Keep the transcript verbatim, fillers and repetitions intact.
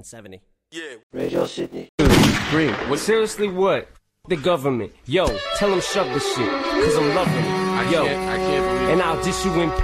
seventy. Yeah. Radio Sydney. Green. Well, seriously, what? The government. Yo, tell them shove the shit. Cause I'm loving it. I Yo, can't, I can't believe and I'll dish you in